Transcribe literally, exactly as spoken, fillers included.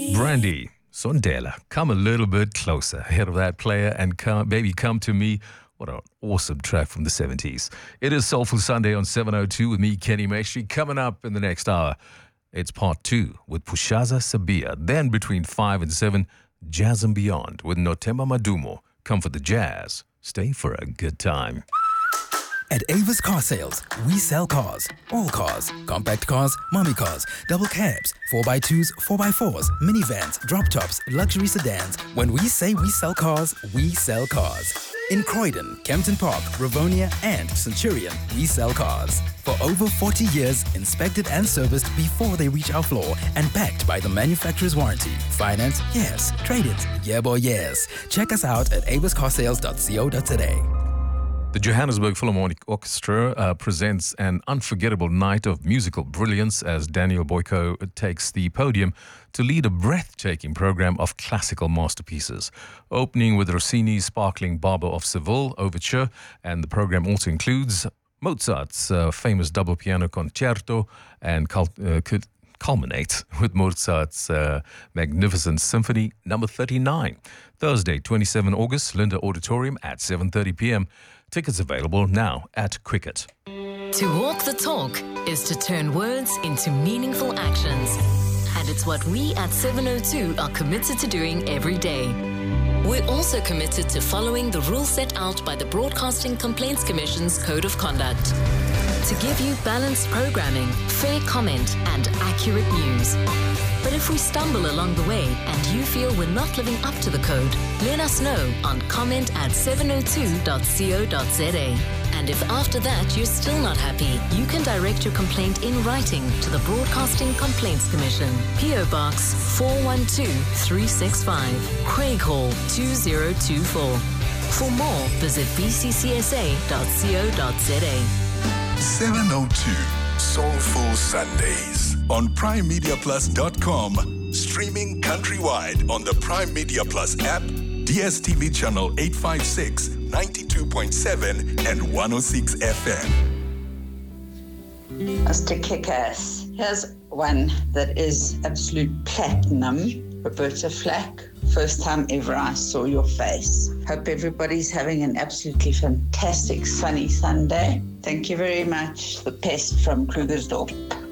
Brandy Sondela, come a little bit closer. Ahead of that player and come, baby, come to me. What an awesome track from the seventies. It is Soulful Sunday on seven oh two with me, Kenny Maestri. Coming up in the next hour, it's part two with Pushaza Sabia. Then between five and seven, Jazz and Beyond with Nothemba Madumo. Come for the jazz. Stay for a good time. At Avis Car Sales, we sell cars. All cars. Compact cars, mommy cars, double cabs, four by twos, four by fours, minivans, drop tops, luxury sedans. When we say we sell cars, we sell cars. In Croydon, Kempton Park, Rivonia, and Centurion, we sell cars. For over forty years, inspected and serviced before they reach our floor and backed by the manufacturer's warranty. Finance? Yes. Trade-ins? Yeah, boy, yes. Check us out at avis car sales dot co dot za. The Johannesburg Philharmonic Orchestra uh, presents an unforgettable night of musical brilliance as Daniel Boyko takes the podium to lead a breathtaking program of classical masterpieces, opening with Rossini's sparkling Barber of Seville overture, and the program also includes Mozart's uh, famous double piano concerto and cul- uh, could culminate with Mozart's uh, magnificent symphony number thirty-nine. Thursday, twenty-seventh of August, Linda Auditorium at seven thirty p.m. Tickets available now at Quicket. To walk the talk is to turn words into meaningful actions. And it's what we at seven oh two are committed to doing every day. We're also committed to following the rules set out by the Broadcasting Complaints Commission's Code of Conduct. To give you balanced programming, fair comment, and accurate news. But if we stumble along the way and you feel we're not living up to the code, let us know on comment at seven oh two dot co dot za. And if after that you're still not happy, you can direct your complaint in writing to the Broadcasting Complaints Commission, P O Box four one two three six five, Craig Hall two zero two four. For more, visit b c c s a dot co dot za. seven oh two Soulful Sundays on prime media plus dot com. Streaming countrywide on the Prime Media Plus app, D S T V channel eight fifty-six, ninety-two point seven and one oh six F M. Mister Kick-Ass. Here's one that is absolute platinum. Roberta Flack, first time ever I saw your face. Hope everybody's having an absolutely fantastic sunny Sunday. Thank you very much. The Pest from Krugersdorp.